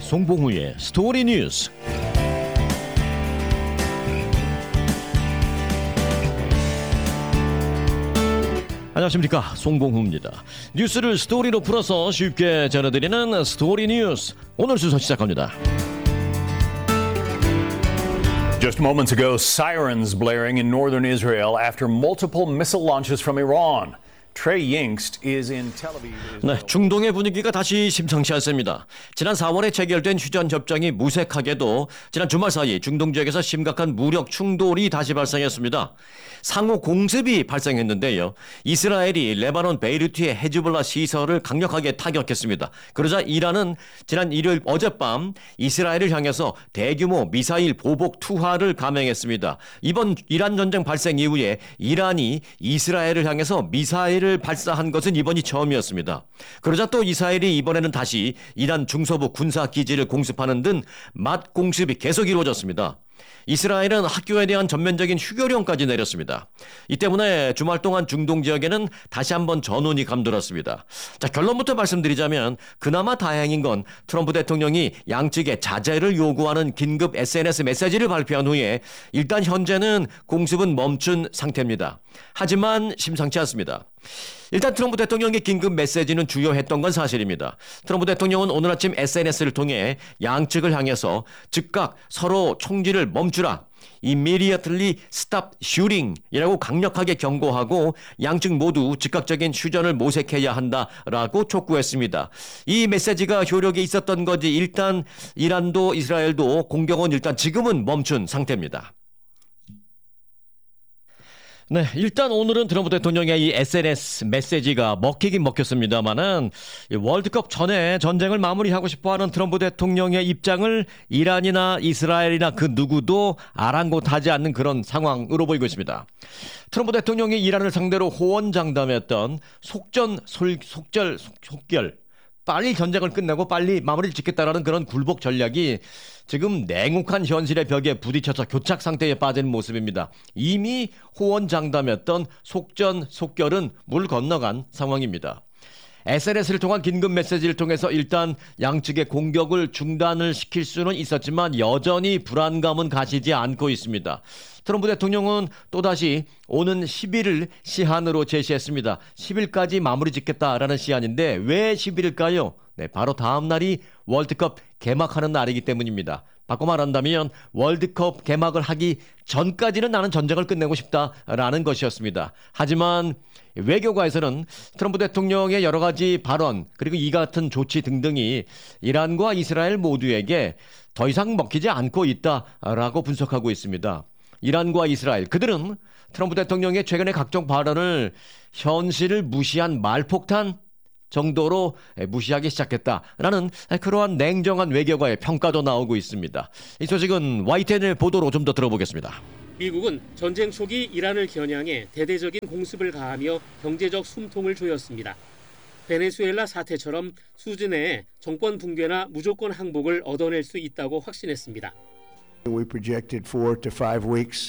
송봉우의 스토리 뉴스. 안녕하십니까, 송봉우입니다. 뉴스를 스토리로 풀어서 쉽게 전해드리는 스토리 뉴스. 오늘 순서 시작합니다. Just moments ago, sirens blaring in northern Israel after multiple missile launches from Iran. Trey Yingst is in Tel Aviv. 네, 중동의 분위기가 다시 심상치 않습니다. 지난 4월에 체결된 휴전 협정이 무색하게도 지난 주말 사이 중동 지역에서 심각한 무력 충돌이 다시 발생했습니다. 상호 공습이 발생했는데요. 이스라엘이 레바논 베이루트의 헤즈볼라 시설을 강력하게 타격했습니다. 그러자 이란은 지난 일요일 어젯밤 이스라엘을 향해서 대규모 미사일 보복 투하를 감행했습니다. 이번 이란 전쟁 발생 이후에 이란이 이스라엘을 향해서 미사일을 발사한 것은 이번이 처음이었습니다. 그러자 또 이스라엘이 이번에는 다시 이란 중서부 군사기지를 공습하는 등 맞공습이 계속 이루어졌습니다. 이스라엘은 학교에 대한 전면적인 휴교령까지 내렸습니다. 이 때문에 주말 동안 중동 지역에는 다시 한번 전운이 감돌았습니다. 자, 결론부터 말씀드리자면 그나마 다행인 건 트럼프 대통령이 양측에 자제를 요구하는 긴급 SNS 메시지를 발표한 후에 일단 현재는 공습은 멈춘 상태입니다. 하지만 심상치 않습니다. 일단 트럼프 대통령의 긴급 메시지는 주요했던 건 사실입니다. 트럼프 대통령은 오늘 아침 SNS를 통해 양측을 향해서 즉각 서로 총질을 멈추라, immediately stop shooting 이라고 강력하게 경고하고 양측 모두 즉각적인 휴전을 모색해야 한다라고 촉구했습니다. 이 메시지가 효력이 있었던 거지 일단 이란도 이스라엘도 공격은 일단 지금은 멈춘 상태입니다. 네, 일단 오늘은 트럼프 대통령의 이 SNS 메시지가 먹히긴 먹혔습니다만은 월드컵 전에 전쟁을 마무리하고 싶어하는 트럼프 대통령의 입장을 이란이나 이스라엘이나 그 누구도 아랑곳하지 않는 그런 상황으로 보이고 있습니다. 트럼프 대통령이 이란을 상대로 호언장담했던 속결 빨리 전쟁을 끝내고 빨리 마무리를 짓겠다라는 그런 굴복 전략이 지금 냉혹한 현실의 벽에 부딪혀서 교착 상태에 빠진 모습입니다. 이미 호언장담했던 속결은 물 건너간 상황입니다. SNS를 통한 긴급 메시지를 통해서 일단 양측의 공격을 중단을 시킬 수는 있었지만 여전히 불안감은 가시지 않고 있습니다. 트럼프 대통령은 또다시 오는 10일을 시한으로 제시했습니다. 10일까지 마무리 짓겠다라는 시한인데 왜 10일일까요? 네, 바로 다음 날이 월드컵 개막하는 날이기 때문입니다. 바꿔 말한다면 월드컵 개막을 하기 전까지는 나는 전쟁을 끝내고 싶다라는 것이었습니다. 하지만 외교가에서는 트럼프 대통령의 여러 가지 발언 그리고 이 같은 조치 등등이 이란과 이스라엘 모두에게 더 이상 먹히지 않고 있다라고 분석하고 있습니다. 이란과 이스라엘 그들은 트럼프 대통령의 최근의 각종 발언을 현실을 무시한 말폭탄 정도로 무시하기 시작했다라는 그러한 냉정한 외교가의 평가도 나오고 있습니다. 이 소식은 YTN의 보도로 좀 더 들어보겠습니다. 미국은 전쟁 초기 이란을 겨냥해 대대적인 공습을 가하며 경제적 숨통을 조였습니다. 베네수엘라 사태처럼 수준의 정권 붕괴나 무조건 항복을 얻어낼 수 있다고 확신했습니다. We projected 4 to 5 weeks,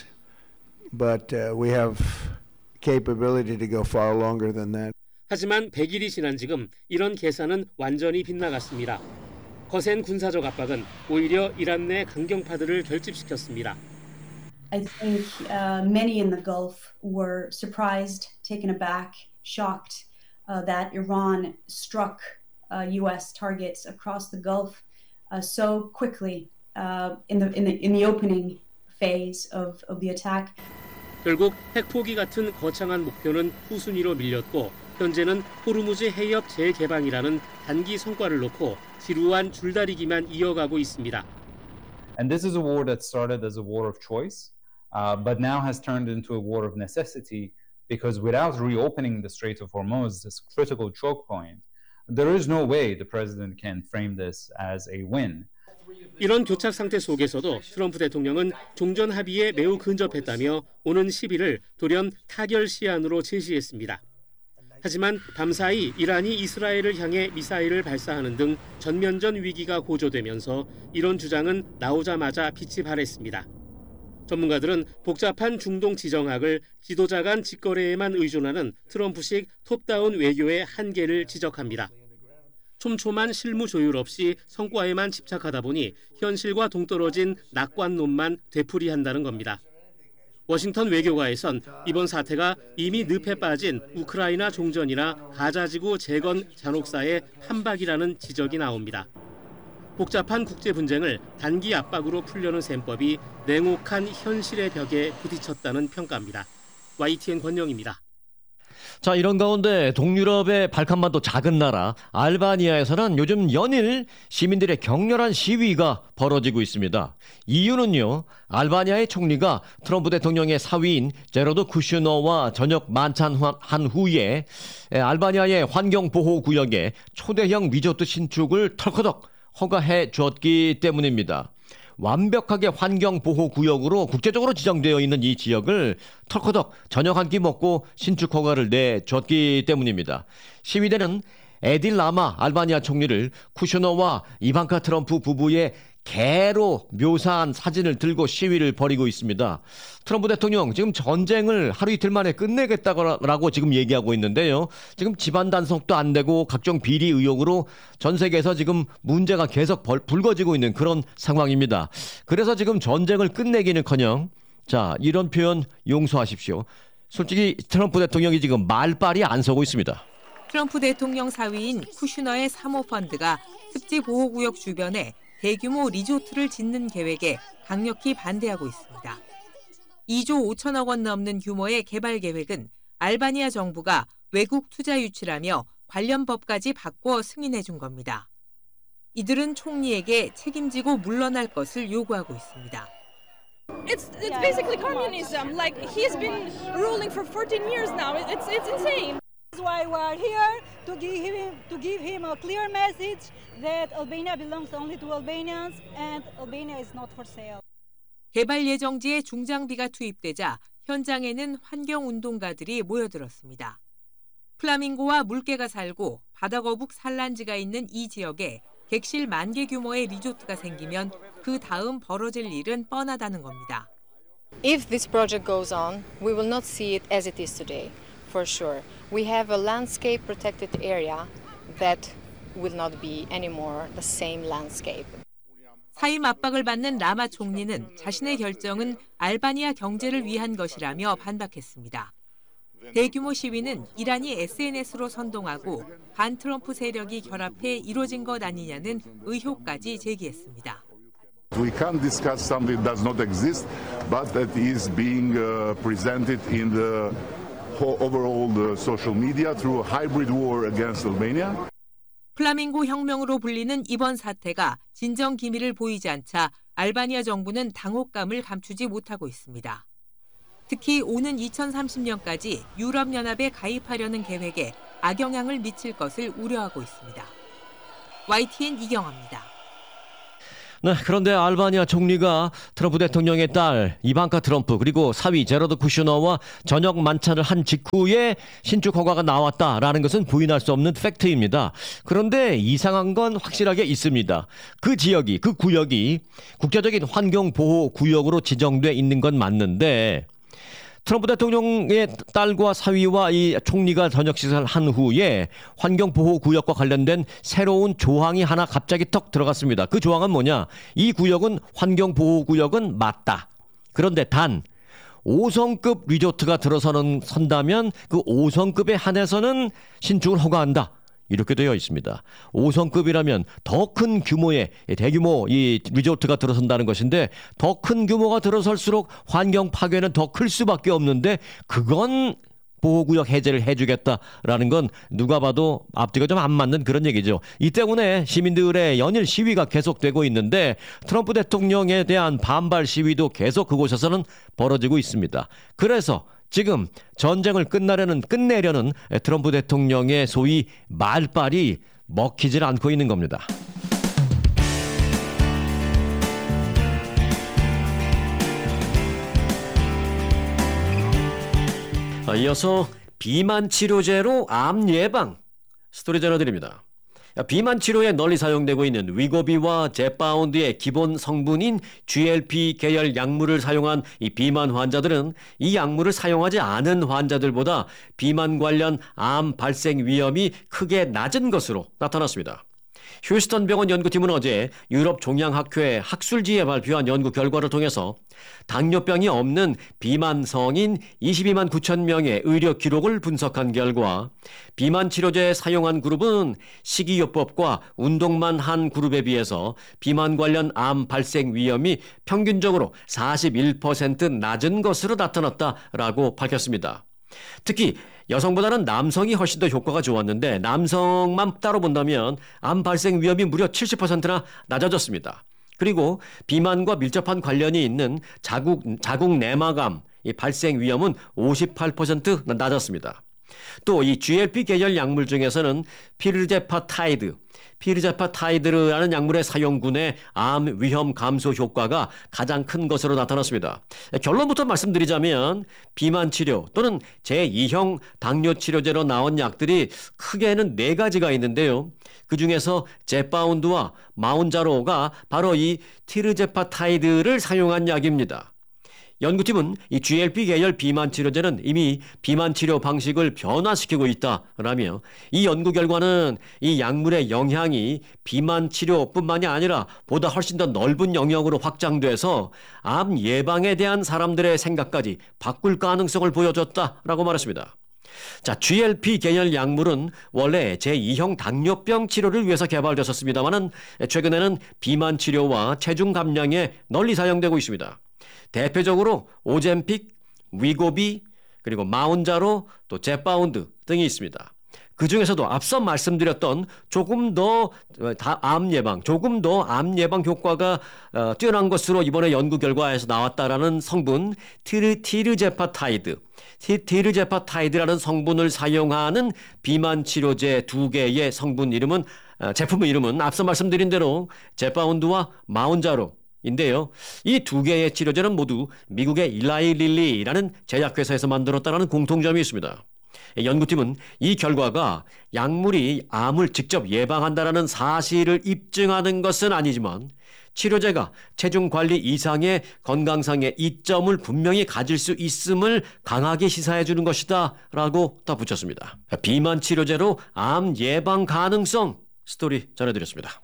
but we have capability to go far longer than that. 하지만 100일이 지난 지금 이런 계산은 완전히 빗나갔습니다. 거센 군사적 압박은 오히려 이란 내 강경파들을 결집시켰습니다. I think many in the Gulf were surprised, taken aback, shocked that Iran struck U.S. targets across the Gulf so quickly in the opening phase of the attack. 결국 핵포기 같은 거창한 목표는 후순위로 밀렸고 현재는 호르무즈 해협 재개방이라는 단기 성과를 놓고 지루한 줄다리기만 이어가고 있습니다. And this is a war that started as a war of choice, but now has turned into a war of necessity because without reopening the Strait of Hormuz, this critical choke point, there is no way the president can frame this as a win. 이런 교착 상태 속에서도 트럼프 대통령은 종전 합의에 매우 근접했다며 오는 10일을 돌연 타결 시한으로 제시했습니다. 하지만 밤사이 이란이 이스라엘을 향해 미사일을 발사하는 등 전면전 위기가 고조되면서 이런 주장은 나오자마자 빛이 발했습니다. 전문가들은 복잡한 중동 지정학을 지도자 간 직거래에만 의존하는 트럼프식 톱다운 외교의 한계를 지적합니다. 촘촘한 실무 조율 없이 성과에만 집착하다 보니 현실과 동떨어진 낙관론만 되풀이한다는 겁니다. 워싱턴 외교가에선 이번 사태가 이미 늪에 빠진 우크라이나 종전이나 가자지구 재건 잔혹사의 한박이라는 지적이 나옵니다. 복잡한 국제 분쟁을 단기 압박으로 풀려는 셈법이 냉혹한 현실의 벽에 부딪혔다는 평가입니다. YTN 권영입니다. 자, 이런 가운데 동유럽의 발칸반도 작은 나라 알바니아에서는 요즘 연일 시민들의 격렬한 시위가 벌어지고 있습니다. 이유는요, 알바니아의 총리가 트럼프 대통령의 사위인 제러드 쿠슈너와 저녁 만찬한 후에 알바니아의 환경보호구역에 초대형 리조트 신축을 털커덕 허가해 줬기 때문입니다. 완벽하게 환경보호구역으로 국제적으로 지정되어 있는 이 지역을 털커덕 저녁 한 끼 먹고 신축 허가를 내줬기 때문입니다. 시위대는 에딜 라마 알바니아 총리를 쿠슈너와 이방카 트럼프 부부의 개로 묘사한 사진을 들고 시위를 벌이고 있습니다. 트럼프 대통령 지금 전쟁을 하루 이틀 만에 끝내겠다고 지금 얘기하고 있는데요. 지금 집안 단속도 안 되고 각종 비리 의혹으로 전 세계에서 지금 문제가 계속 불거지고 있는 그런 상황입니다. 그래서 지금 전쟁을 끝내기는커녕 자, 이런 표현 용서하십시오. 솔직히 트럼프 대통령이 지금 말빨이 안 서고 있습니다. 트럼프 대통령 사위인 쿠슈너의 사모펀드가 습지 보호구역 주변에 대규모 리조트를 짓는 계획에 강력히 반대하고 있습니다. 2조 5천억 원 넘는 규모의 개발 계획은 알바니아 정부가 외국 투자 유치라며 관련 법까지 바꿔 승인해 준 겁니다. 이들은 총리에게 책임지고 물러날 것을 요구하고 있습니다. It's basically communism. Like he's been ruling for 14 years now. It's insane. That's why we are here to give him a clear message that Albania belongs only to Albanians and Albania is not for sale. 개발 예정지에 중장비가 투입되자 현장에는 환경운동가들이 모여들었습니다. 플라밍고와 물개가 살고 바다거북 산란지가 있는 이 지역에 객실 10,000개 규모의 리조트가 생기면 그 다음 벌어질 일은 뻔하다는 겁니다. If this project goes on, we will not see it as it is today, for sure. We have a landscape protected area that will not be anymore the same landscape. 사임 압박을 받는 라마 총리는 자신의 결정은 알바니아 경제를 위한 것이라며 반박했습니다. 대규모 시위는 이란이 SNS로 선동하고 반 트럼프 세력이 결합해 이뤄진 것 아니냐는 의혹까지 제기했습니다. We can't discuss something that does not exist, but that is being presented in the overall social media through a hybrid war against Albania. 플라밍고 혁명으로 불리는 이번 사태가 진정 기미를 보이지 않자 알바니아 정부는 당혹감을 감추지 못하고 있습니다. 특히 오는 2030년까지 유럽연합에 가입하려는 계획에 악영향을 미칠 것을 우려하고 있습니다. YTN 이경아입니다. 네, 그런데 알바니아 총리가 트럼프 대통령의 딸 이방카 트럼프 그리고 사위 제러드 쿠슈너와 저녁 만찬을 한 직후에 신축 허가가 나왔다라는 것은 부인할 수 없는 팩트입니다. 그런데 이상한 건 확실하게 있습니다. 그 지역이, 그 구역이 국제적인 환경보호구역으로 지정돼 있는 건 맞는데 트럼프 대통령의 딸과 사위와 이 총리가 저녁 식사를 한 후에 환경보호구역과 관련된 새로운 조항이 하나 갑자기 턱 들어갔습니다. 그 조항은 뭐냐? 이 구역은 환경보호구역은 맞다. 그런데 단 5성급 리조트가 선다면 그 5성급에 한해서는 신축을 허가한다. 이렇게 되어 있습니다. 5성급이라면 더 큰 규모의 대규모 이 리조트가 들어선다는 것인데 더 큰 규모가 들어설수록 환경 파괴는 더 클 수밖에 없는데 그건 보호구역 해제를 해주겠다라는 건 누가 봐도 앞뒤가 좀 안 맞는 그런 얘기죠. 이 때문에 시민들의 연일 시위가 계속되고 있는데 트럼프 대통령에 대한 반발 시위도 계속 그곳에서는 벌어지고 있습니다. 그래서 지금 전쟁을 끝내려는 트럼프 대통령의 소위 말빨이 먹히질 않고 있는 겁니다. 이어서 비만 치료제로 암 예방 스토리 전해드립니다. 비만 치료에 널리 사용되고 있는 위고비와 제파운드의 기본 성분인 GLP 계열 약물을 사용한 이 비만 환자들은 이 약물을 사용하지 않은 환자들보다 비만 관련 암 발생 위험이 크게 낮은 것으로 나타났습니다. 휴스턴 병원 연구팀은 어제 유럽 종양학회 학술지에 발표한 연구 결과를 통해서 당뇨병이 없는 비만 성인 22만 9천 명의 의료 기록을 분석한 결과 비만 치료제 사용한 그룹은 식이요법과 운동만 한 그룹에 비해서 비만 관련 암 발생 위험이 평균적으로 41% 낮은 것으로 나타났다라고 밝혔습니다. 특히 여성보다는 남성이 훨씬 더 효과가 좋았는데 남성만 따로 본다면 암 발생 위험이 무려 70%나 낮아졌습니다. 그리고 비만과 밀접한 관련이 있는 자궁 내막암 발생 위험은 58% 낮았습니다. 또 이 GLP 계열 약물 중에서는 피르제파타이드라는 약물의 사용군의 암 위험 감소 효과가 가장 큰 것으로 나타났습니다. 결론부터 말씀드리자면 비만 치료 또는 제2형 당뇨 치료제로 나온 약들이 크게는 4가지가 있는데요. 그중에서 제파운드와 마운자로가 바로 이 티르제파타이드를 사용한 약입니다. 연구팀은 이 GLP 계열 비만 치료제는 이미 비만 치료 방식을 변화시키고 있다라며 이 연구 결과는 이 약물의 영향이 비만 치료뿐만이 아니라 보다 훨씬 더 넓은 영역으로 확장돼서 암 예방에 대한 사람들의 생각까지 바꿀 가능성을 보여줬다라고 말했습니다. 자, GLP 계열 약물은 원래 제2형 당뇨병 치료를 위해서 개발됐었습니다만은 최근에는 비만 치료와 체중 감량에 널리 사용되고 있습니다. 대표적으로 오젬픽, 위고비, 그리고 마운자로, 또 제파운드 등이 있습니다. 그 중에서도 앞서 말씀드렸던 조금 더 암 예방 효과가 뛰어난 것으로 이번에 연구 결과에서 나왔다라는 성분 티르제파타이드라는 성분을 사용하는 비만 치료제 2개의 제품 이름은 앞서 말씀드린 대로 제파운드와 마운자로 인데요. 이 2개의 치료제는 모두 미국의 일라이 릴리라는 제약회사에서 만들었다는 공통점이 있습니다. 연구팀은 이 결과가 약물이 암을 직접 예방한다는 사실을 입증하는 것은 아니지만 치료제가 체중 관리 이상의 건강상의 이점을 분명히 가질 수 있음을 강하게 시사해 주는 것이다 라고 덧붙였습니다. 비만 치료제로 암 예방 가능성 스토리 전해드렸습니다.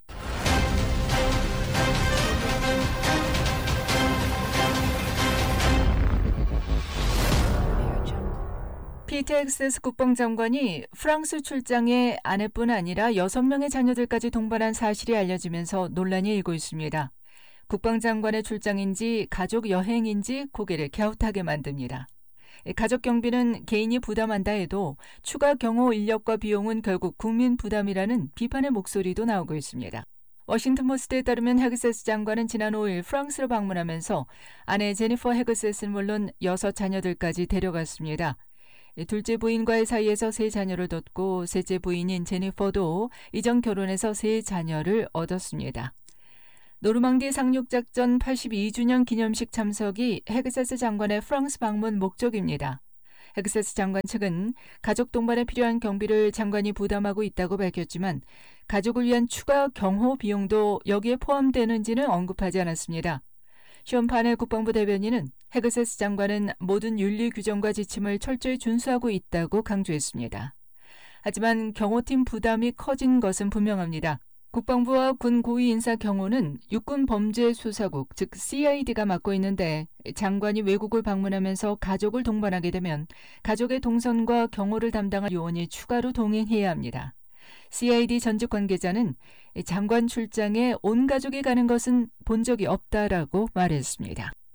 피트 헥세스 국방장관이 프랑스 출장에 아내뿐 아니라 6명의 자녀들까지 동반한 사실이 알려지면서 논란이 일고 있습니다. 국방장관의 출장인지 가족 여행인지 고개를 갸웃하게 만듭니다. 가족 경비는 개인이 부담한다 해도 추가 경호 인력과 비용은 결국 국민 부담이라는 비판의 목소리도 나오고 있습니다. 워싱턴 포스트에 따르면 헤그세스 장관은 지난 5일 프랑스를 방문하면서 아내 제니퍼 헤그세스는 물론 6 자녀들까지 데려갔습니다. 둘째 부인과의 사이에서 3 자녀를 뒀고 셋째 부인인 제니퍼도 이전 결혼해서 3 자녀를 얻었습니다. 노르망디 상륙작전 82주년 기념식 참석이 헤그세스 장관의 프랑스 방문 목적입니다. 헤그세스 장관 측은 가족 동반에 필요한 경비를 장관이 부담하고 있다고 밝혔지만 가족을 위한 추가 경호 비용도 여기에 포함되는지는 언급하지 않았습니다. 션 파넬 국방부 대변인은 헤그세스 장관은 모든 윤리 규정과 지침을 철저히 준수하고 있다고 강조했습니다. 하지만 경호팀 부담이 커진 것은 분명합니다. 국방부와 군 고위 인사 경호는 육군범죄수사국, 즉 CID가 맡고 있는데 장관이 외국을 방문하면서 가족을 동반하게 되면 가족의 동선과 경호를 담당할 요원이 추가로 동행해야 합니다. CID 전직 관계자는 장관 출장에 온 가족이 가는 것은 본 적이 없다라고 말했습니다.